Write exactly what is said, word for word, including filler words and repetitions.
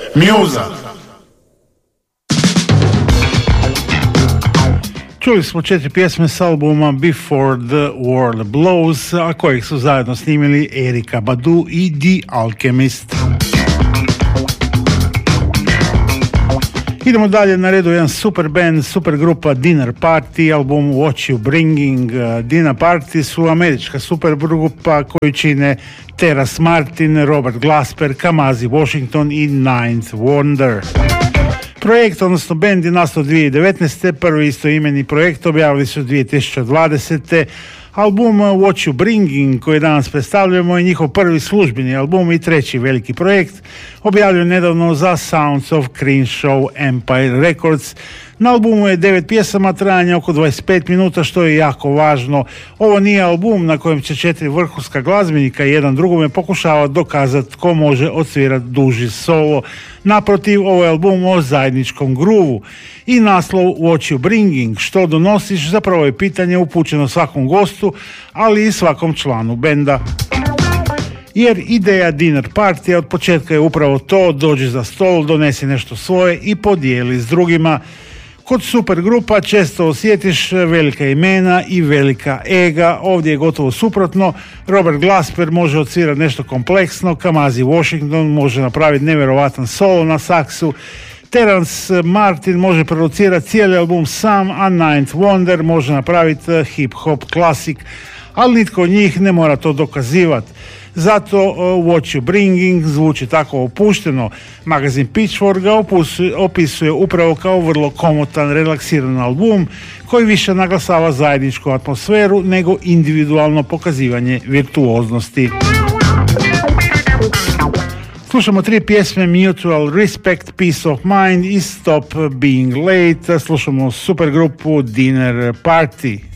Musa. Čuli smo četiri pjesme s albuma Before the World Blows, a kojih su zajedno snimili Erykah Badu i The Alchemist. Idemo dalje, na redu jedan super band, super grupa Dinner Party, album What You Bringing. Dinner Party su američka super grupa koju čine Terrace Martin, Robert Glasper, Kamasi Washington i Ninth Wonder. Projekt, odnosno band, je nastao dvije tisuće devetnaeste. Prvi istoimeni projekt objavili su dvije tisuće dvadesete. Album What You Bringing, koji danas predstavljamo, je njihov prvi službeni album i treći veliki projekt, objavljen nedavno za Sounds of Crenshaw Empire Records. Na albumu je devet pjesama, trajanja oko dvadeset pet minuta, što je jako važno. Ovo nije album na kojem će četiri vrhunska glazbenika jedan drugome pokušava dokazati tko može odsvirati duži solo. Naprotiv, ovo je album o zajedničkom gruvu. I naslov What You Bringing, što donosiš, zapravo je pitanje upućeno svakom gostu, ali i svakom članu benda. Jer ideja Dinner Party od početka je upravo to: dođi za stol, donesi nešto svoje i podijeli s drugima. Kod supergrupa često osjetiš velika imena i velika ega, ovdje je gotovo suprotno. Robert Glasper može odsvirati nešto kompleksno, Kamasi Washington može napraviti nevjerovatan solo na saksu, Terrence Martin može producirati cijeli album sam, a Ninth Wonder može napraviti hip-hop klasik, ali nitko od njih ne mora to dokazivati. Zato uh, What You Bringing zvuči tako opušteno. Magazin Pitchfork ga opusuje, opisuje upravo kao vrlo komotan, relaksiran album koji više naglasava zajedničku atmosferu nego individualno pokazivanje virtuoznosti. Slušamo tri pjesme: Mutual Respect, Peace of Mind i Stop Being Late. Slušamo supergrupu Dinner Party.